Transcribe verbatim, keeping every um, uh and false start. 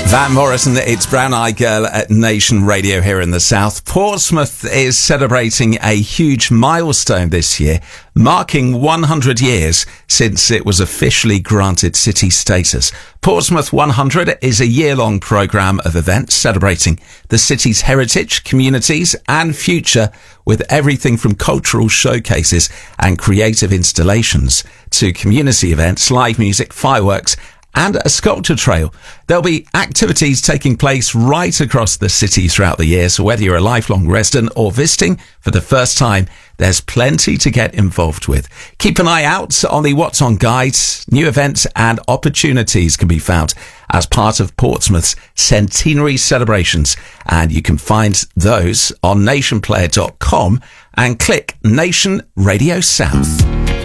Van Morrison, it's Brown Eyed Girl at Nation Radio here in the South. Portsmouth is celebrating a huge milestone this year, marking one hundred years since it was officially granted city status. Portsmouth one hundred is a year-long programme of events celebrating the city's heritage, communities and future, with everything from cultural showcases and creative installations to community events, live music, fireworks and a sculpture trail. There'll be activities taking place right across the city throughout the year, so whether you're a lifelong resident or visiting for the first time, there's plenty to get involved with. Keep an eye out on the What's On guides. New events and opportunities can be found as part of Portsmouth's centenary celebrations, and you can find those on nation player dot com and click Nation Radio South.